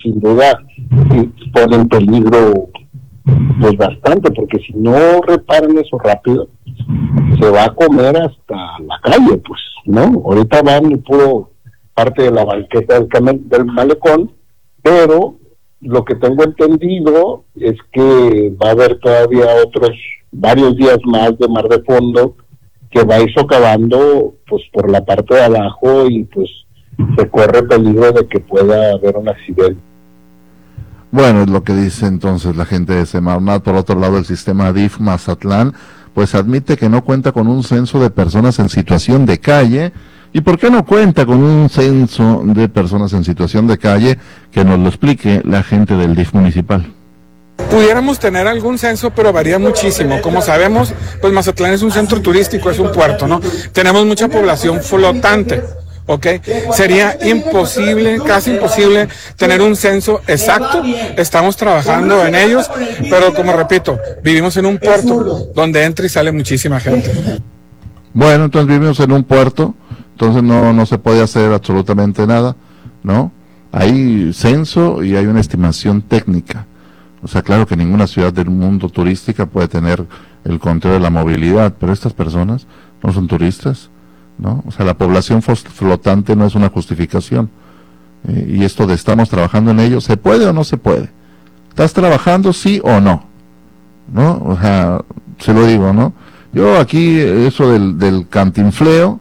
sin duda pone en peligro pues bastante, porque si no reparan eso rápido, se va a comer hasta la calle, pues, ¿no? Ahorita van y puro parte de la banqueta del malecón, pero lo que tengo entendido es que va a haber todavía varios días más de mar de fondo que va a ir socavando pues por la parte de abajo, y pues se corre peligro de que pueda haber un accidente. Bueno, es lo que dice entonces la gente de Semarnat. Por otro lado, el sistema DIF Mazatlán pues admite que no cuenta con un censo de personas en situación de calle. ¿Y por qué no cuenta con un censo de personas en situación de calle? Que nos lo explique la gente del DIF municipal. Pudiéramos tener algún censo, pero varía muchísimo. Como sabemos, pues Mazatlán es un centro turístico, es un puerto, ¿no? Tenemos mucha población flotante, ¿ok? Sería imposible, casi imposible, tener un censo exacto. Estamos trabajando en ellos, pero como repito, vivimos en un puerto donde entra y sale muchísima gente. Bueno, entonces vivimos en un puerto, entonces no se puede hacer absolutamente nada, ¿no? Hay censo y hay una estimación técnica. O sea, claro que ninguna ciudad del mundo turística puede tener el control de la movilidad, pero estas personas no son turistas, ¿no? O sea, la población flotante no es una justificación. Y esto de estamos trabajando en ello, ¿se puede o no se puede? ¿Estás trabajando sí o no? ¿No? O sea, se lo digo, ¿no? Yo aquí, eso del cantinfleo,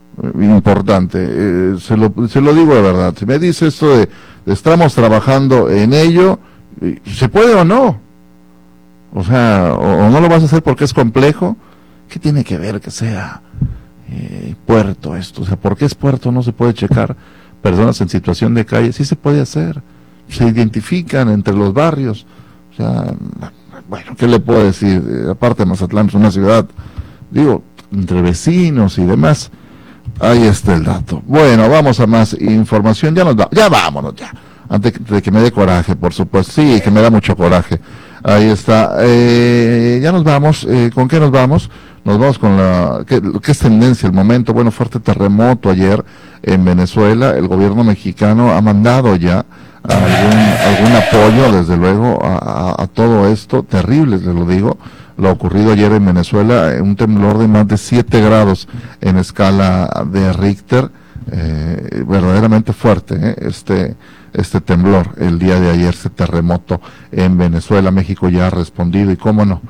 importante, se lo digo de verdad. Si me dice esto de estamos trabajando en ello, ¿se puede o no? O sea, o no lo vas a hacer porque es complejo. ¿Qué tiene que ver que sea puerto esto? O sea, ¿por qué es puerto? No se puede checar personas en situación de calle. Sí se puede hacer. Se identifican entre los barrios. O sea, bueno, ¿qué le puedo decir? Aparte, Mazatlán es una ciudad, digo, entre vecinos y demás. Ahí está el dato. Bueno, vamos a más información. Ya vámonos, ya. Antes de que me dé coraje, por supuesto. Sí, que me da mucho coraje. Ahí está. Ya nos vamos. ¿Con qué nos vamos? Nos vamos con ¿qué es tendencia el momento? Bueno, fuerte terremoto ayer en Venezuela. El gobierno mexicano ha mandado ya algún apoyo, desde luego, a todo esto. Terrible, les lo digo. Lo ocurrido ayer en Venezuela, un temblor de más de 7 grados en escala de Richter. Verdaderamente fuerte, este temblor el día de ayer, este terremoto en Venezuela. México ya ha respondido, y cómo no,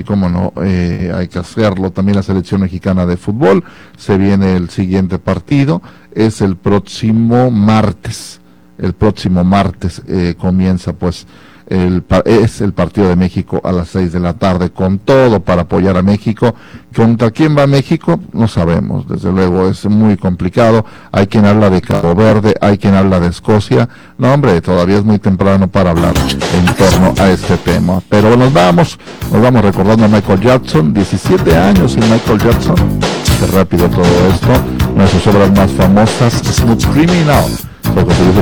hay que hacerlo. También la selección mexicana de fútbol, se viene el siguiente partido, es el próximo martes, comienza pues es el partido de México a las 6 de la tarde, con todo para apoyar a México. ¿Contra quién va México? No sabemos, desde luego es muy complicado. Hay quien habla de Cabo Verde, hay quien habla de Escocia. No, hombre, todavía es muy temprano para hablar en torno a este tema. Pero nos vamos recordando a Michael Jackson, 17 años sin Michael Jackson. Qué rápido todo esto. Una de sus obras más famosas, Smooth Criminal.